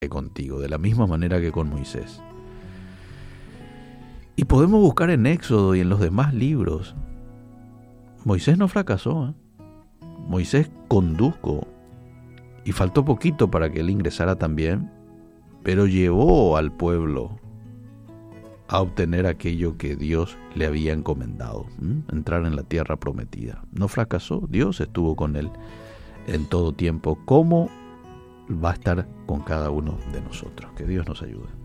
contigo, de la misma manera que con Moisés. Y podemos buscar en Éxodo y en los demás libros. Moisés no fracasó, ¿eh? Moisés condujo y faltó poquito para que él ingresara también, pero llevó al pueblo a obtener aquello que Dios le había encomendado, entrar en la tierra prometida. No fracasó, Dios estuvo con él en todo tiempo. ¿Cómo va a estar con cada uno de nosotros? Que Dios nos ayude.